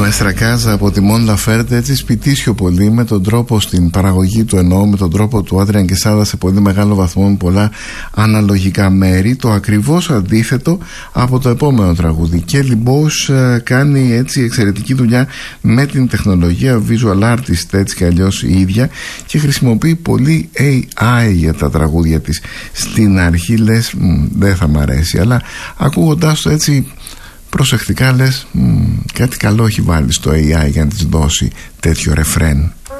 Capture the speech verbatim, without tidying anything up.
Μαεστρακάζα από τη Μον Λαφέρντε, έτσι σπιτίσιο πολύ, με τον τρόπο στην παραγωγή του, εννοώ με τον τρόπο του Άντριαν Κεσάδα, σε πολύ μεγάλο βαθμό, με πολλά αναλογικά μέρη. Το ακριβώς αντίθετο από το επόμενο τραγούδι. Kelly Boss ε, κάνει έτσι εξαιρετική δουλειά με την τεχνολογία, visual artist έτσι κι αλλιώς η ίδια, και χρησιμοποιεί πολύ έι άι για τα τραγούδια της. Στην αρχή λες δεν θα μ' αρέσει, αλλά ακούγοντάς το έτσι προσεκτικά λες κάτι καλό έχει βάλει στο έι άι για να της δώσει τέτοιο ρεφρέν.